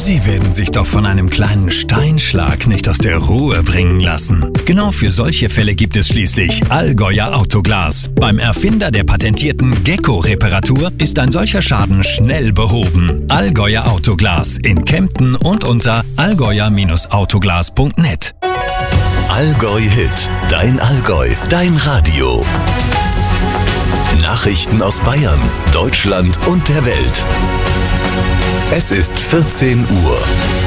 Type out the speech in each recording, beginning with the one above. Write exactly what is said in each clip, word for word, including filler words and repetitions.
Sie werden sich doch von einem kleinen Steinschlag nicht aus der Ruhe bringen lassen. Genau für solche Fälle gibt es schließlich Allgäuer Autoglas. Beim Erfinder der patentierten Gecko-Reparatur ist ein solcher Schaden schnell behoben. Allgäuer Autoglas in Kempten und unter allgäuer Autoglas punkt net. Allgäu Hit, dein Allgäu, dein Radio. Nachrichten aus Bayern, Deutschland und der Welt. Es ist vierzehn Uhr.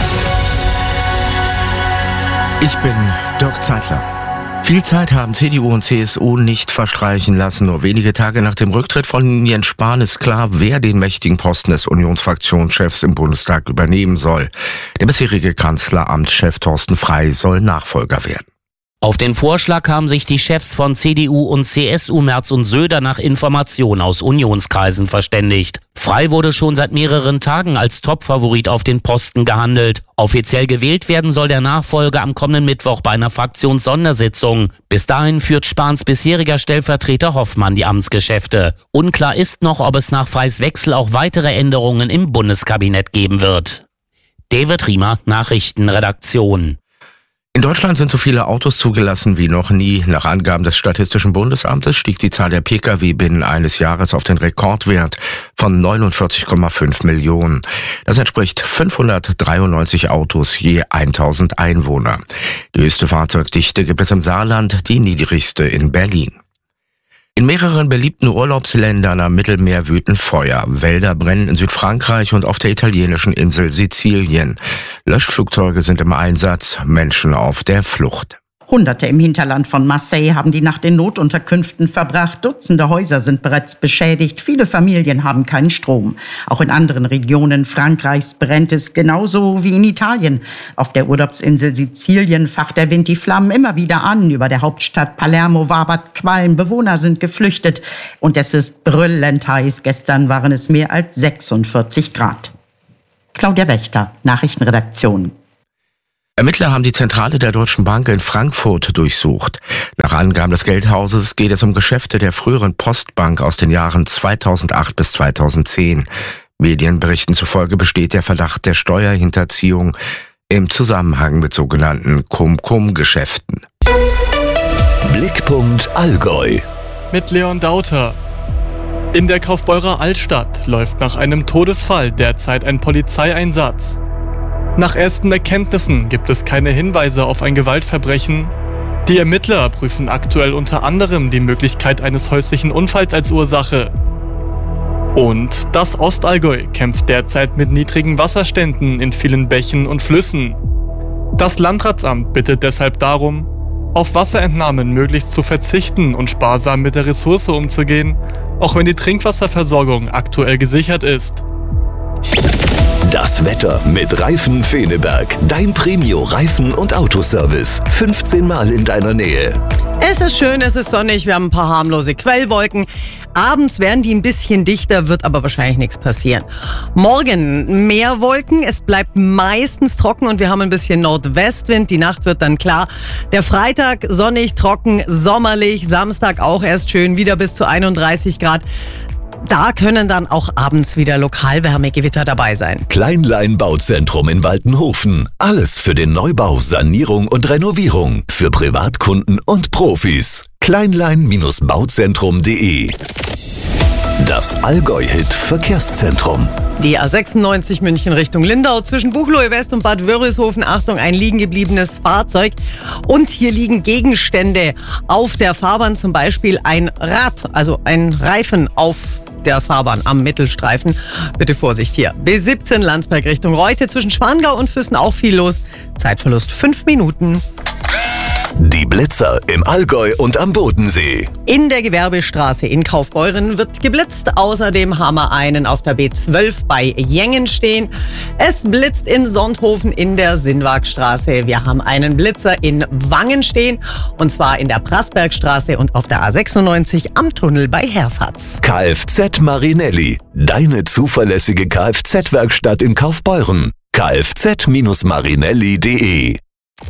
Ich bin Dirk Zeitler. Viel Zeit haben C D U und C S U nicht verstreichen lassen. Nur wenige Tage nach dem Rücktritt von Jens Spahn ist klar, wer den mächtigen Posten des Unionsfraktionschefs im Bundestag übernehmen soll. Der bisherige Kanzleramtschef Thorsten Frey soll Nachfolger werden. Auf den Vorschlag haben sich die Chefs von C D U und C S U Merz und Söder nach Informationen aus Unionskreisen verständigt. Frey wurde schon seit mehreren Tagen als Topfavorit auf den Posten gehandelt. Offiziell gewählt werden soll der Nachfolger am kommenden Mittwoch bei einer Fraktionssondersitzung. Bis dahin führt Spahns bisheriger Stellvertreter Hoffmann die Amtsgeschäfte. Unklar ist noch, ob es nach Freys Wechsel auch weitere Änderungen im Bundeskabinett geben wird. David Riemer, Nachrichtenredaktion. In Deutschland sind so viele Autos zugelassen wie noch nie. Nach Angaben des Statistischen Bundesamtes stieg die Zahl der Pkw binnen eines Jahres auf den Rekordwert von neunundvierzig Komma fünf Millionen. Das entspricht fünfhundertdreiundneunzig Autos je tausend Einwohner. Die höchste Fahrzeugdichte gibt es im Saarland, die niedrigste in Berlin. In mehreren beliebten Urlaubsländern am Mittelmeer wüten Feuer. Wälder brennen in Südfrankreich und auf der italienischen Insel Sizilien. Löschflugzeuge sind im Einsatz, Menschen auf der Flucht. Hunderte im Hinterland von Marseille haben die Nacht in Notunterkünften verbracht. Dutzende Häuser sind bereits beschädigt. Viele Familien haben keinen Strom. Auch in anderen Regionen Frankreichs brennt es genauso wie in Italien. Auf der Urlaubsinsel Sizilien facht der Wind die Flammen immer wieder an. Über der Hauptstadt Palermo wabert Qualm. Bewohner sind geflüchtet. Und es ist brüllend heiß. Gestern waren es mehr als sechsundvierzig Grad. Claudia Wächter, Nachrichtenredaktion. Ermittler haben die Zentrale der Deutschen Bank in Frankfurt durchsucht. Nach Angaben des Geldhauses geht es um Geschäfte der früheren Postbank aus den Jahren zweitausendacht bis zweitausendzehn. Medienberichten zufolge besteht der Verdacht der Steuerhinterziehung im Zusammenhang mit sogenannten Cum-Cum-Geschäften. Blickpunkt Allgäu. Mit Leon Dauter. In der Kaufbeurer Altstadt läuft nach einem Todesfall derzeit ein Polizeieinsatz. Nach ersten Erkenntnissen gibt es keine Hinweise auf ein Gewaltverbrechen. Die Ermittler prüfen aktuell unter anderem die Möglichkeit eines häuslichen Unfalls als Ursache. Und das Ostallgäu kämpft derzeit mit niedrigen Wasserständen in vielen Bächen und Flüssen. Das Landratsamt bittet deshalb darum, auf Wasserentnahmen möglichst zu verzichten und sparsam mit der Ressource umzugehen, auch wenn die Trinkwasserversorgung aktuell gesichert ist. Das Wetter mit Reifen Feneberg. Dein Premio-Reifen- und Autoservice. fünfzehn Mal in deiner Nähe. Es ist schön, es ist sonnig, wir haben ein paar harmlose Quellwolken. Abends werden die ein bisschen dichter, wird aber wahrscheinlich nichts passieren. Morgen mehr Wolken, es bleibt meistens trocken und wir haben ein bisschen Nordwestwind. Die Nacht wird dann klar. Der Freitag sonnig, trocken, sommerlich. Samstag auch erst schön, wieder bis zu einunddreißig Grad. Da können dann auch abends wieder Lokalwärmegewitter dabei sein. Kleinlein Bauzentrum in Waltenhofen. Alles für den Neubau, Sanierung und Renovierung. Für Privatkunden und Profis. kleinlein Bauzentrum punkt de. Das Allgäu-Hit Verkehrszentrum. Die A sechsundneunzig München Richtung Lindau zwischen Buchloe West und Bad Wörishofen. Achtung, ein liegen gebliebenes Fahrzeug. Und hier liegen Gegenstände auf der Fahrbahn, zum Beispiel ein Rad, also ein Reifen auf der Fahrbahn am Mittelstreifen. Bitte Vorsicht hier. B siebzehn Landsberg Richtung Reute zwischen Schwangau und Füssen auch viel los. Zeitverlust fünf Minuten. Die Blitzer im Allgäu und am Bodensee. In der Gewerbestraße in Kaufbeuren wird geblitzt. Außerdem haben wir einen auf der B zwölf bei Jengen stehen. Es blitzt in Sonthofen in der Sinnwagstraße. Wir haben einen Blitzer in Wangen stehen. Und zwar in der Prassbergstraße und auf der A sechsundneunzig am Tunnel bei Herfatz. Kfz Marinelli. Deine zuverlässige Kfz-Werkstatt in Kaufbeuren. kfz Marinelli punkt de.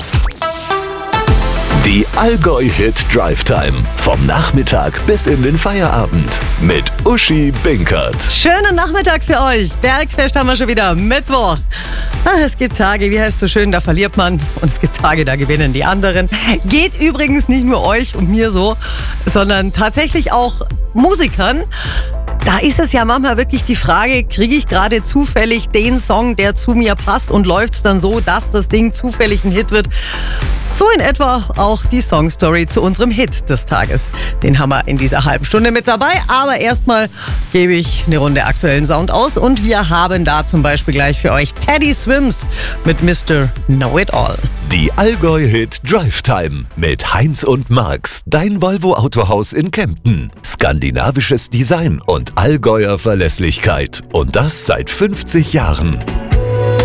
Die Allgäu-Hit Drive Time. Vom Nachmittag bis in den Feierabend. Mit Uschi Binkert. Schönen Nachmittag für euch. Bergfest haben wir schon wieder. Mittwoch. Ah, es gibt Tage, wie heißt es so schön, da verliert man und es gibt Tage, da gewinnen die anderen. Geht übrigens nicht nur euch und mir so, sondern tatsächlich auch Musikern. Da ist es ja manchmal wirklich die Frage, kriege ich gerade zufällig den Song, der zu mir passt und läuft es dann so, dass das Ding zufällig ein Hit wird? So in etwa auch die Songstory zu unserem Hit des Tages. Den haben wir in dieser halben Stunde mit dabei, aber erstmal gebe ich eine Runde aktuellen Sound aus und wir haben da zum Beispiel gleich für euch Teddy Swims mit Mister Know It All. Die Allgäu-Hit Drive Time mit Heinz und Max, dein Volvo Autohaus in Kempten. Skandinavisches Design und Allgäuer Verlässlichkeit. Und das seit fünfzig Jahren.